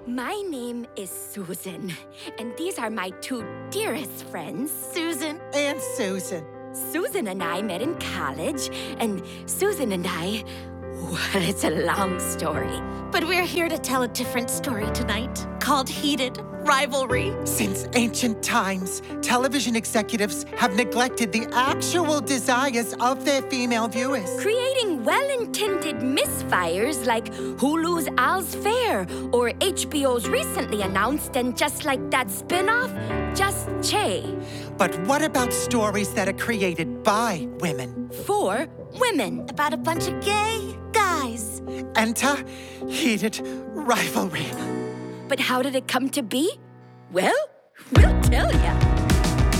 My name is Susan, and these are my two dearest friends, Susan. And Susan. Susan and I met in college, and Susan and I, well, it's a long story. But we're here to tell a different story tonight, called Heated Rivalry. Since ancient times, television executives have neglected the actual desires of their female viewers. Creating well-intended misfires like Hulu's Al's Fair or HBO's recently announced and just like that spin-off, Just Che. But what about stories that are created by women? For women. About a bunch of gay guys. Enter Heated Rivalry. But how did it come to be? Well, we'll tell ya.